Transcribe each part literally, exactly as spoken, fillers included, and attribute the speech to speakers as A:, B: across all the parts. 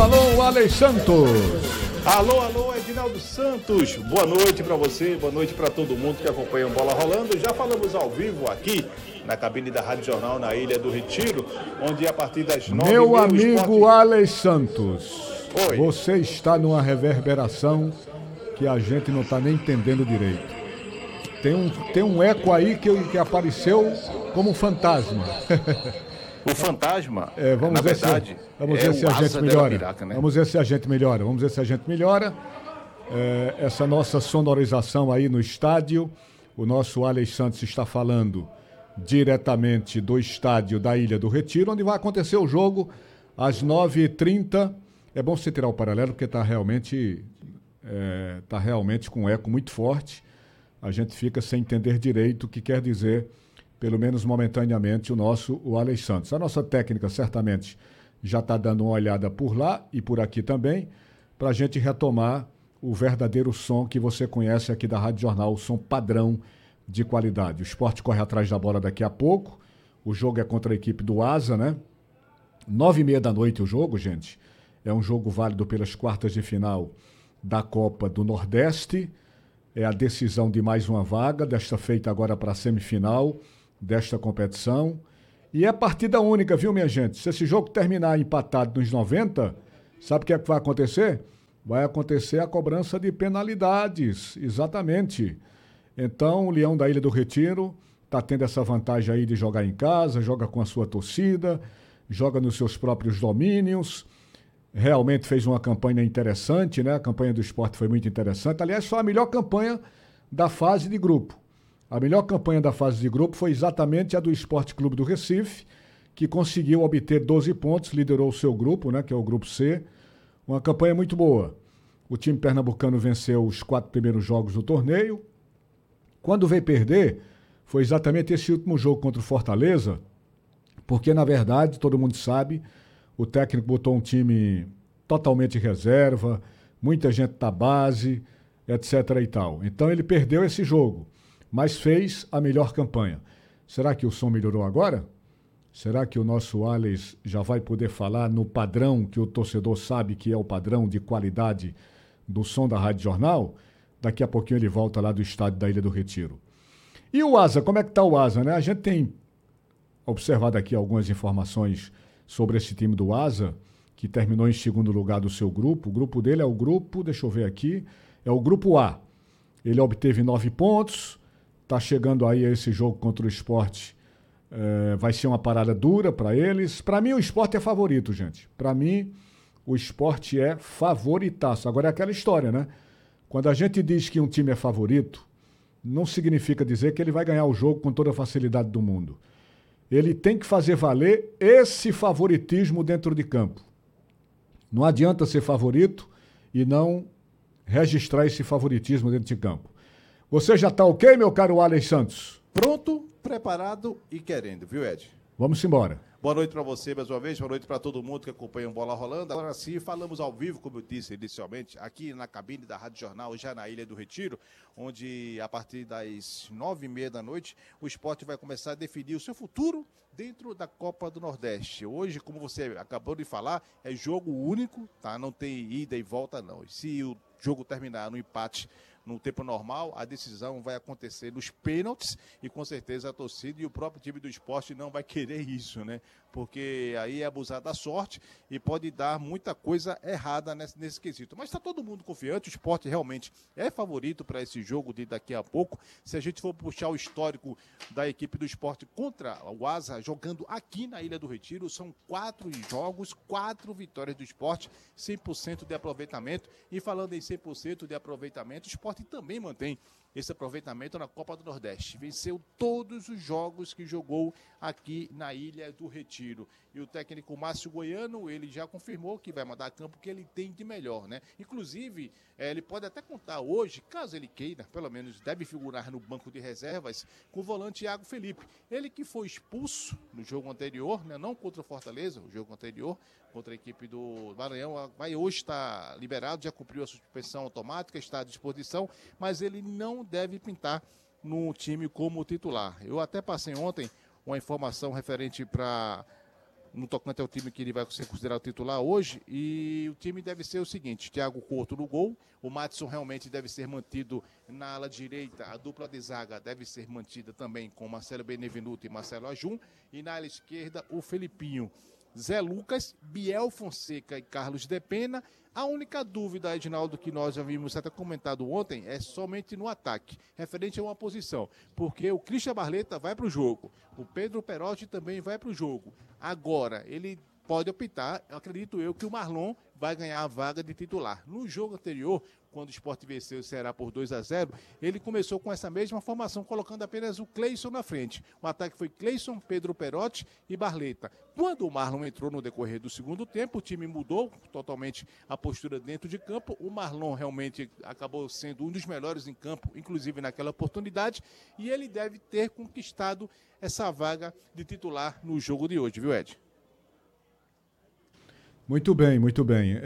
A: alô, Alex Santos.
B: Alô, alô, Edinaldo Santos. Boa noite para você, boa noite para todo mundo que acompanha o Bola Rolando. Já falamos ao vivo aqui na cabine da Rádio Jornal na Ilha do Retiro, onde a partir das nove
A: Meu
B: e meia,
A: amigo
B: esporte...
A: Alex Santos,
B: Oi.
A: Você está numa reverberação que a gente não está nem entendendo direito. Tem um, tem um eco aí que, que apareceu como um fantasma.
B: O fantasma,
A: é, vamos
B: na
A: ver
B: verdade,
A: se, vamos
B: é
A: ver se
B: o
A: a gente
B: asa
A: melhora.
B: Piraca, né?
A: Vamos ver se a gente melhora. Vamos ver se a gente melhora. É, essa nossa sonorização aí no estádio. O nosso Alex Santos está falando diretamente do estádio da Ilha do Retiro, onde vai acontecer o jogo às nove e trinta. É bom você tirar o paralelo, porque está realmente, é, tá realmente com um eco muito forte. A gente fica sem entender direito o que quer dizer, pelo menos momentaneamente, o nosso o Alex Santos. A nossa técnica certamente já está dando uma olhada por lá e por aqui também, para a gente retomar o verdadeiro som que você conhece aqui da Rádio Jornal, o som padrão de qualidade. O Sport corre atrás da bola daqui a pouco. O jogo é contra a equipe do Asa, né? Nove e meia da noite o jogo, gente. É um jogo válido pelas quartas de final da Copa do Nordeste. É a decisão de mais uma vaga, desta feita agora para a semifinal desta competição. E é partida única, viu, minha gente? Se esse jogo terminar empatado nos noventa, sabe o que é que vai acontecer? Vai acontecer a cobrança de penalidades, exatamente. Então, o Leão da Ilha do Retiro está tendo essa vantagem aí de jogar em casa, joga com a sua torcida, joga nos seus próprios domínios. Realmente fez uma campanha interessante, né? A campanha do Sport foi muito interessante. Aliás, foi a melhor campanha da fase de grupo. A melhor campanha da fase de grupo foi exatamente a do Sport Clube do Recife, que conseguiu obter doze pontos, liderou o seu grupo, né? Que é o grupo C. Uma campanha muito boa. O time pernambucano venceu os quatro primeiros jogos do torneio. Quando veio perder, foi exatamente esse último jogo contra o Fortaleza, porque, na verdade, todo mundo sabe, o técnico botou um time totalmente reserva, muita gente da base, etc e tal. Então ele perdeu esse jogo, mas fez a melhor campanha. Será que o som melhorou agora? Será que o nosso Alex já vai poder falar no padrão que o torcedor sabe que é o padrão de qualidade do som da Rádio Jornal? Daqui a pouquinho ele volta lá do estádio da Ilha do Retiro. E o Asa, como é que tá o Asa, né? A gente tem observado aqui algumas informações sobre esse time do Asa, que terminou em segundo lugar do seu grupo. O grupo dele é o grupo, deixa eu ver aqui, é o grupo A. Ele obteve nove pontos, está chegando aí a esse jogo contra o Sport. É, vai ser uma parada dura para eles. Para mim, o Sport é favorito, gente. Para mim, o Sport é favoritaço. Agora é aquela história, né? Quando a gente diz que um time é favorito, não significa dizer que ele vai ganhar o jogo com toda a facilidade do mundo. Ele tem que fazer valer esse favoritismo dentro de campo. Não adianta ser favorito e não registrar esse favoritismo dentro de campo. Você já está ok, meu caro Alex Santos?
B: Pronto, preparado e querendo, viu, Ed?
A: Vamos embora.
B: Boa noite para você mais uma vez, boa noite para todo mundo que acompanha o Bola Rolando. Agora sim, falamos ao vivo, como eu disse inicialmente, aqui na cabine da Rádio Jornal, já na Ilha do Retiro, onde a partir das nove e meia da noite, o Sport vai começar a definir o seu futuro dentro da Copa do Nordeste. Hoje, como você acabou de falar, é jogo único, tá? Não tem ida e volta, não. E se o jogo terminar no empate no tempo normal, a decisão vai acontecer nos pênaltis e com certeza a torcida e o próprio time do Sport não vai querer isso, né? Porque aí é abusar da sorte e pode dar muita coisa errada nesse, nesse quesito. Mas está todo mundo confiante, o Sport realmente é favorito para esse jogo de daqui a pouco. Se a gente for puxar o histórico da equipe do Sport contra o Asa, jogando aqui na Ilha do Retiro, são quatro jogos, quatro vitórias do Sport, cem por cento de aproveitamento. E falando em cem por cento de aproveitamento, o Sport também mantém esse aproveitamento na Copa do Nordeste. Venceu todos os jogos que jogou aqui na Ilha do Retiro. E o técnico Márcio Goiano, ele já confirmou que vai mandar a campo o que ele tem de melhor, né? Inclusive, eh, ele pode até contar hoje, caso ele queira, pelo menos deve figurar no banco de reservas, com o volante Iago Felipe. Ele que foi expulso no jogo anterior, né? Não contra o Fortaleza, o jogo anterior, contra a equipe do Maranhão, vai hoje estar liberado, já cumpriu a suspensão automática, está à disposição, mas ele não deve pintar no time como titular. Eu até passei ontem uma informação referente para no tocante ao time que ele vai ser considerado titular hoje, e o time deve ser o seguinte: Thiago Couto no gol, o Madison realmente deve ser mantido na ala direita, a dupla de zaga deve ser mantida também com Marcelo Benevenuto e Marcelo Ajum, e na ala esquerda o Felipinho, Zé Lucas, Biel Fonseca e Carlos Depena. A única dúvida, Edinaldo, que nós já vimos até comentado ontem, é somente no ataque, referente a uma posição, porque o Christian Barleta vai para o jogo, o Pedro Perotti também vai para o jogo. Agora, ele pode optar, acredito eu, que o Marlon vai ganhar a vaga de titular. No jogo anterior, quando o Sport venceu o Ceará por dois a zero, ele começou com essa mesma formação, colocando apenas o Cleison na frente. O ataque foi Cleison, Pedro Perotti e Barleta. Quando o Marlon entrou no decorrer do segundo tempo, o time mudou totalmente a postura dentro de campo. O Marlon realmente acabou sendo um dos melhores em campo, inclusive naquela oportunidade, e ele deve ter conquistado essa vaga de titular no jogo de hoje, viu, Ed?
A: Muito bem, muito bem.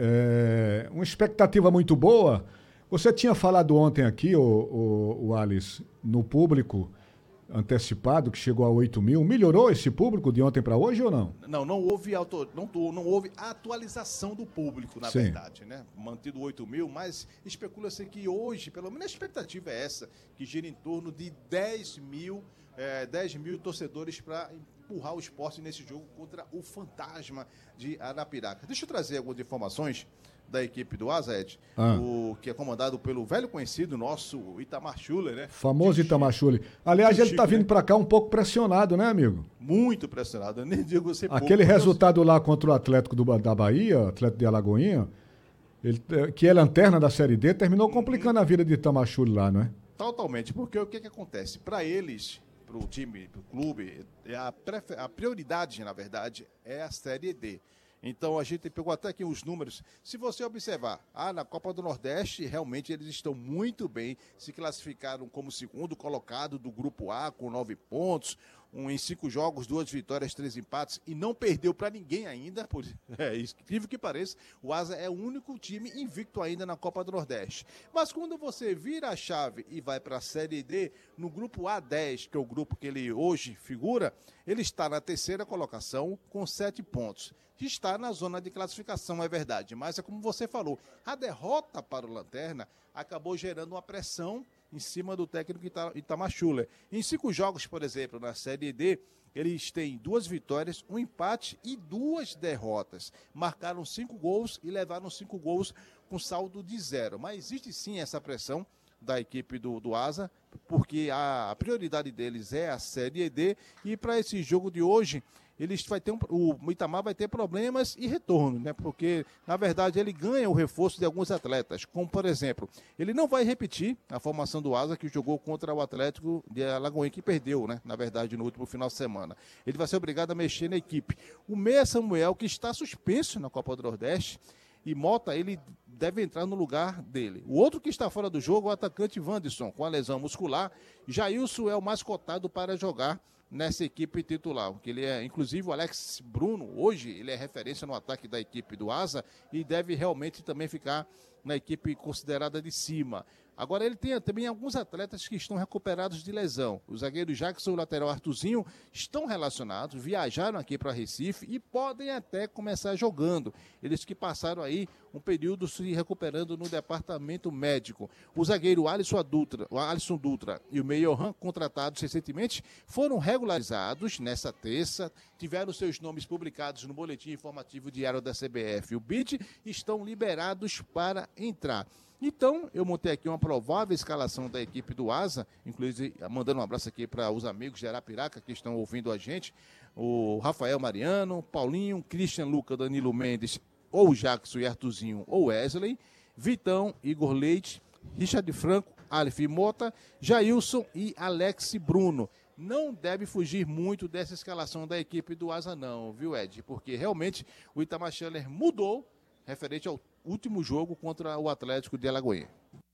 A: É uma expectativa muito boa. Você tinha falado ontem aqui, o, o, o Alice, no público antecipado, que chegou a oito mil. Melhorou esse público de ontem para hoje ou não?
B: Não, não houve, auto, não, não houve atualização do público, na Sim. verdade, né? Mantido oito mil, mas especula-se que hoje, pelo menos a expectativa é essa, que gira em torno de dez mil, é, dez mil torcedores para empurrar o Sport nesse jogo contra o Fantasma de Arapiraca. Deixa eu trazer algumas informações da equipe do Asa, Ed, ah. o, que é comandado pelo velho conhecido nosso Itamar Schuller, né?
A: Famoso de Itamar Schuller. Aliás, de ele está vindo né? para cá um pouco pressionado, né, amigo?
B: Muito pressionado, eu nem digo você pouco.
A: Aquele resultado eu... lá contra o Atlético do, da Bahia, Atlético de Alagoinha, ele, que é lanterna da Série D, terminou complicando a vida de Itamar Schuller lá, não é?
B: Totalmente, porque o que, que acontece? Para eles, para o time, para o clube, a, prefer... a prioridade, na verdade, é a Série D. Então, a gente pegou até aqui os números. Se você observar, ah, na Copa do Nordeste, realmente eles estão muito bem. Se classificaram como segundo colocado do Grupo A, com nove pontos. Um, em cinco jogos, duas vitórias, três empates. E não perdeu para ninguém ainda. Por, é incrível que pareça, o Asa é o único time invicto ainda na Copa do Nordeste. Mas quando você vira a chave e vai para a Série D, no Grupo A dez, que é o grupo que ele hoje figura, ele está na terceira colocação com sete pontos. Está na zona de classificação, é verdade, mas é como você falou, a derrota para o Lanterna acabou gerando uma pressão em cima do técnico Itamar Schuller. Em cinco jogos, por exemplo, na Série D, eles têm duas vitórias, um empate e duas derrotas. Marcaram cinco gols e levaram cinco gols com saldo de zero. Mas existe sim essa pressão da equipe do, do Asa, porque a, a prioridade deles é a Série D, e para esse jogo de hoje, eles vai ter um, o Itamar vai ter problemas e retorno, né? Porque, na verdade, ele ganha o reforço de alguns atletas, como, por exemplo, ele não vai repetir a formação do Asa que jogou contra o Atlético de Alagoinha, que perdeu, né? Na verdade, no último final de semana. Ele vai ser obrigado a mexer na equipe. O Meia Samuel, que está suspenso na Copa do Nordeste, e Mota, ele deve entrar no lugar dele. O outro que está fora do jogo é o atacante Wanderson, com a lesão muscular. Jailson é o mais cotado para jogar nessa equipe titular, que ele é, inclusive o Alex Bruno, hoje ele é referência no ataque da equipe do Asa e deve realmente também ficar na equipe considerada de cima. Agora ele tem também alguns atletas que estão recuperados de lesão. O zagueiro Jackson e o lateral Artuzinho estão relacionados, viajaram aqui para Recife e podem até começar jogando. Eles que passaram aí um período se recuperando no departamento médico. O zagueiro Alisson Dutra, o Alisson Dutra e o meio Johan, contratados recentemente, foram regularizados nessa terça, tiveram seus nomes publicados no boletim informativo diário da C B F. O B I D estão liberados para entrar. Então, eu montei aqui uma provável escalação da equipe do Asa, inclusive mandando um abraço aqui para os amigos de Arapiraca que estão ouvindo a gente, o Rafael Mariano, Paulinho, Christian Luca, Danilo Mendes, ou Jackson e Artuzinho, ou Wesley, Vitão, Igor Leite, Richard Franco, Aleph Mota, Jailson e Alex Bruno. Não deve fugir muito dessa escalação da equipe do Asa não, viu, Ed? Porque realmente o Itamar Schuller mudou referente ao último jogo contra o Atlético de Alagoinha.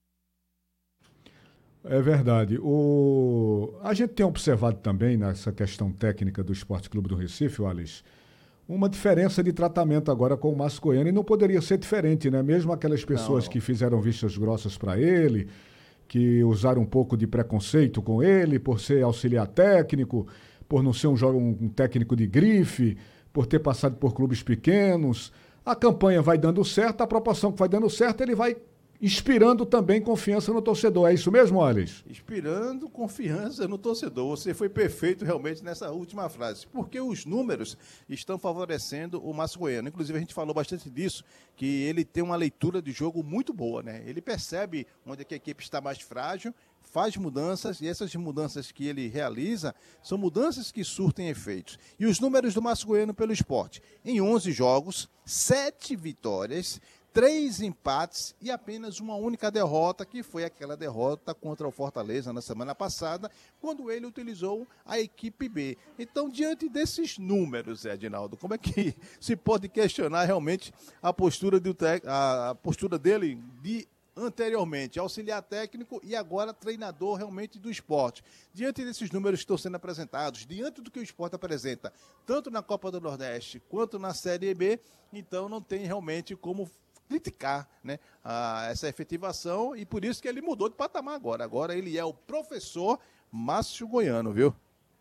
A: É verdade. O... A gente tem observado também nessa questão técnica do Esporte Clube do Recife, Alice, uma diferença de tratamento agora com o Márcio Goiano, e não poderia ser diferente, né? Mesmo aquelas pessoas não. que fizeram vistas grossas para ele, que usaram um pouco de preconceito com ele por ser auxiliar técnico, por não ser um, um técnico de grife, por ter passado por clubes pequenos. A campanha vai dando certo, a proporção que vai dando certo, ele vai inspirando também confiança no torcedor. É isso mesmo, Alex?
B: Inspirando confiança no torcedor. Você foi perfeito realmente nessa última frase, porque os números estão favorecendo o Márcio Goiano. Inclusive, a gente falou bastante disso, que ele tem uma leitura de jogo muito boa, né? Ele percebe onde é que a equipe está mais frágil, faz mudanças, e essas mudanças que ele realiza são mudanças que surtem efeitos. E os números do Márcio Goiano pelo esporte: em onze jogos, sete vitórias, três empates e apenas uma única derrota, que foi aquela derrota contra o Fortaleza na semana passada, quando ele utilizou a equipe B. Então, diante desses números, Edinaldo, como é que se pode questionar realmente a postura, do te... a postura dele de anteriormente auxiliar técnico e agora treinador realmente do esporte? Diante desses números que estão sendo apresentados, diante do que o esporte apresenta, tanto na Copa do Nordeste quanto na Série B, então não tem realmente como criticar, né, a, essa efetivação, e por isso que ele mudou de patamar agora. Agora ele é o professor Márcio Goiano, viu?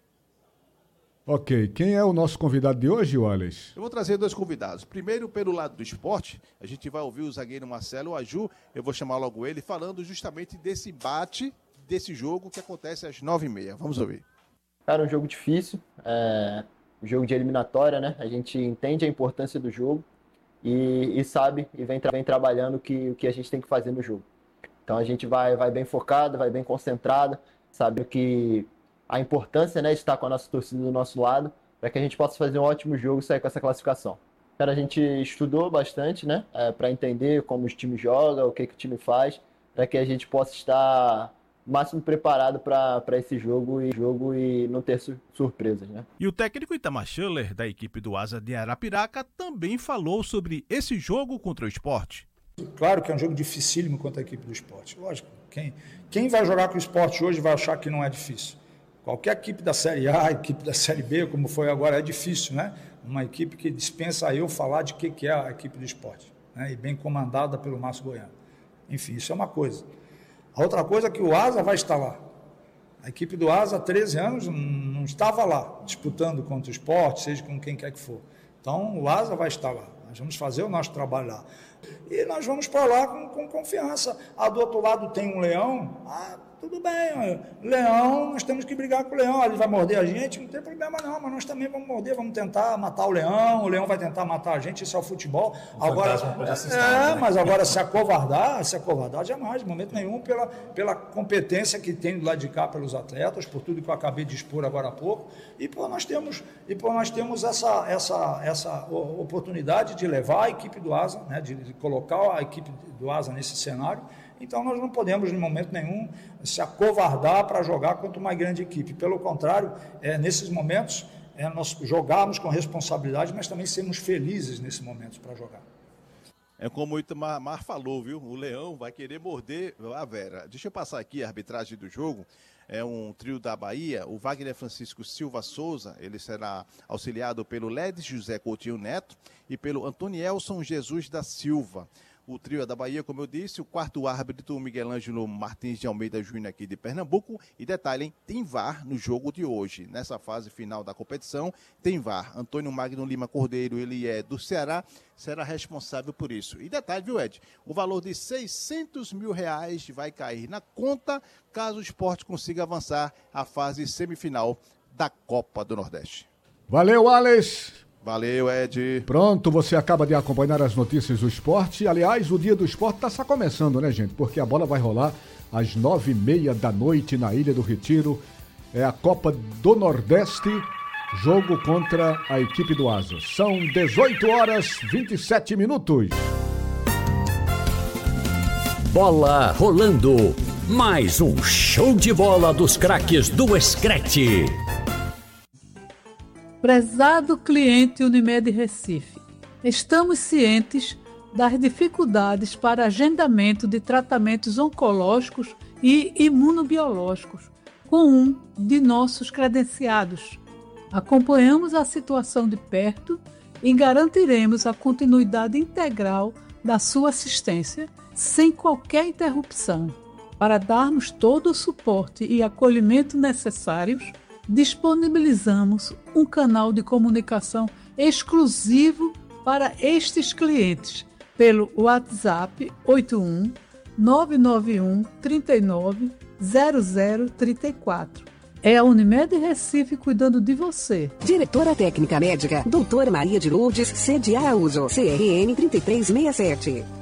A: Ok. Quem é o nosso convidado de hoje, Wallace?
B: Eu vou trazer dois convidados. Primeiro, pelo lado do esporte, a gente vai ouvir o zagueiro Marcelo Aju, eu vou chamar logo ele, falando justamente desse embate, desse jogo que acontece às nove e meia. Vamos ouvir.
C: Cara, um jogo difícil, é um jogo de eliminatória, né? A gente entende a importância do jogo. E, e sabe, e vem, tra- vem trabalhando que, o que a gente tem que fazer no jogo. Então a gente vai, vai bem focado, vai bem concentrado, sabe que a importância, né, de estar com a nossa torcida do nosso lado, para que a gente possa fazer um ótimo jogo e sair com essa classificação. Cara, a gente estudou bastante, né, é, para entender como os times jogam, o que, que o time faz, para que a gente possa estar o máximo preparado para esse jogo e, jogo e não ter sur- surpresas, né?
D: E o técnico Itamar Schuller, da equipe do Asa de Arapiraca, também falou sobre esse jogo contra o Sport.
E: Claro que é um jogo dificílimo contra a equipe do Sport. Lógico, quem, quem vai jogar com o Sport hoje vai achar que não é difícil. Qualquer equipe da Série A, equipe da Série B, como foi agora, é difícil, né? Uma equipe que dispensa eu falar de que, que é a equipe do Sport, né? E bem comandada pelo Márcio Goiano. Enfim, isso é uma coisa. A outra coisa é que o Asa vai estar lá. A equipe do Asa há treze anos não estava lá, disputando contra o Sport, seja com quem quer que for. Então, o Asa vai estar lá. Nós vamos fazer o nosso trabalho lá. E nós vamos para lá com, com confiança. Ah, do outro lado tem um leão. Ah, tudo bem. Leão, nós temos que brigar com o leão. Ele vai morder a gente, não tem problema não, mas nós também vamos morder, vamos tentar matar o leão. O leão vai tentar matar a gente, isso é o futebol. O agora, é, né? Mas agora se acovardar, se acovardar jamais, de momento nenhum, pela, pela competência que tem do lado de cá pelos atletas, por tudo que eu acabei de expor agora há pouco. E por nós temos, e por nós temos essa, essa, essa oportunidade de levar a equipe do Asa, né, de, de colocar a equipe do Asa nesse cenário. Então, nós não podemos, em momento nenhum, se acovardar para jogar contra uma grande equipe. Pelo contrário, é, nesses momentos, é, nós jogarmos com responsabilidade, mas também sermos felizes nesses momentos para jogar.
B: É como o Itamar falou, viu? O Leão vai querer morder a Vera. Deixa eu passar aqui a arbitragem do jogo. É um trio da Bahia, o Wagner Francisco Silva Souza, ele será auxiliado pelo Ledes José Coutinho Neto e pelo Antonielson Jesus da Silva. O trio é da Bahia, como eu disse, o quarto árbitro, o Miguel Ângelo Martins de Almeida Júnior, aqui de Pernambuco. E detalhe, hein, tem V A R no jogo de hoje. Nessa fase final da competição, tem V A R. Antônio Magno Lima Cordeiro, ele é do Ceará, será responsável por isso. E detalhe, viu, Ed? O valor de seiscentos mil reais vai cair na conta caso o Sport consiga avançar à fase semifinal da Copa do Nordeste.
A: Valeu, Alex!
B: Valeu, Ed.
A: Pronto, você acaba de acompanhar as notícias do esporte. Aliás, o dia do esporte está só começando, né, gente? Porque a bola vai rolar às nove e meia da noite na Ilha do Retiro. É a Copa do Nordeste, jogo contra a equipe do Asa. São dezoito horas e vinte e sete minutos.
F: Bola rolando. Mais um show de bola dos craques do Screte.
G: Prezado cliente Unimed Recife, estamos cientes das dificuldades para agendamento de tratamentos oncológicos e imunobiológicos com um de nossos credenciados. Acompanhamos a situação de perto e garantiremos a continuidade integral da sua assistência sem qualquer interrupção. Para darmos todo o suporte e acolhimento necessários, disponibilizamos um canal de comunicação exclusivo para estes clientes pelo WhatsApp oito um nove nove um três nove zero zero três quatro. É a Unimed Recife cuidando de você.
H: Diretora Técnica Médica, doutora Maria de Lourdes Cede Araújo, C R N três três seis sete.